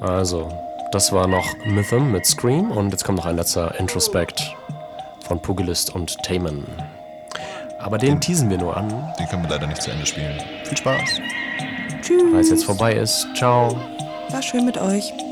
Also, das war noch Mythum mit Scream und jetzt kommt noch ein letzter Introspect von Pugilist und Taman. Aber den teasen wir nur an. Den können wir leider nicht zu Ende spielen. Viel Spaß. Tschüss. Weil es jetzt vorbei ist. Ciao. War schön mit euch.